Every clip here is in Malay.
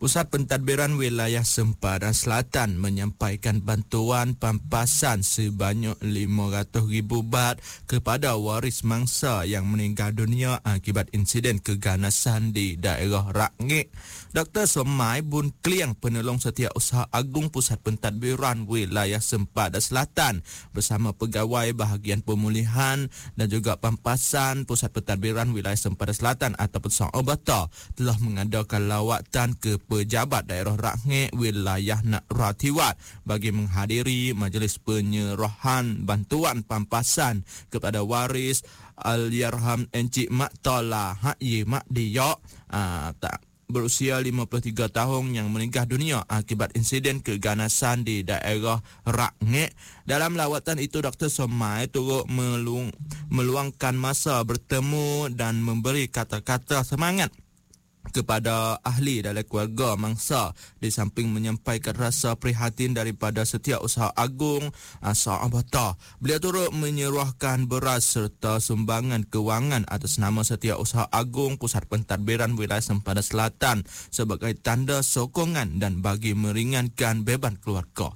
Pusat Pentadbiran Wilayah Sempadan Selatan menyampaikan bantuan pampasan sebanyak 500,000 baht kepada waris mangsa yang meninggal dunia akibat insiden keganasan di daerah Rakngek. Dr. Somai Bun Kliang, Penolong Setiausaha Agung Pusat Pentadbiran Wilayah Sempadan Selatan bersama pegawai bahagian pemulihan dan juga pampasan Pusat Pentadbiran Wilayah Sempadan Selatan ataupun Saobata telah mengadakan lawatan ke pejabat daerah Rakngek wilayah Nak Ratiwat bagi menghadiri majlis penyerahan bantuan pampasan kepada waris Al-Yarham Encik Mak Tola Hak Ye Mak Diyak berusia 53 tahun yang meninggal dunia akibat insiden keganasan di daerah Rakngek. Dalam lawatan itu, Dr. Somai turut meluangkan masa bertemu dan memberi kata-kata semangat kepada ahli dalam keluarga mangsa di samping menyampaikan rasa prihatin daripada Setiausaha Agung Saobata. Beliau turut menyerahkan beras serta sumbangan kewangan atas nama Setiausaha Agung Pusat Pentadbiran Wilayah Sempadan Selatan sebagai tanda sokongan dan bagi meringankan beban keluarga.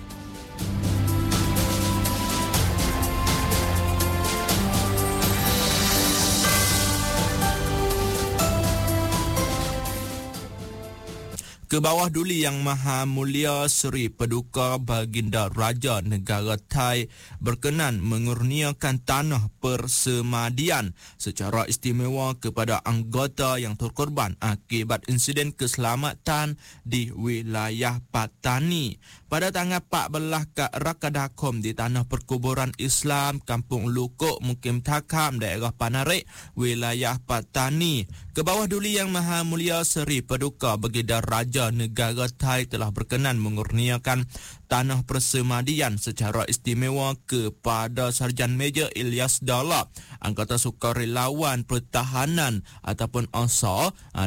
Ke bawah Duli Yang Maha Mulia Seri Paduka Baginda Raja Negara Thai berkenan mengurniakan tanah persemadian secara istimewa kepada anggota yang terkorban akibat insiden keselamatan di wilayah Patani. Pada tanggal 14 Rakadakom di tanah perkuburan Islam Kampung Lukuk Mukim Takam daerah Panarik wilayah Patani. Ke bawah Duli Yang Maha Mulia Seri Paduka Baginda Raja Negara Thai telah berkenan mengurniakan tanah persemadian secara istimewa kepada Sarjan Meja Ilyas Dalap, anggota sukarelawan pertahanan ataupun ASA